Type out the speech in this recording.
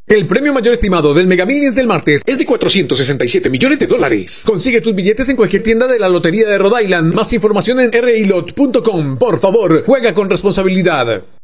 El premio mayor estimado del Mega Millions del martes es de $467 millones. Consigue tus billetes en cualquier tienda de la Lotería de Rhode Island. Más información en rilot.com. Por favor, juega con responsabilidad.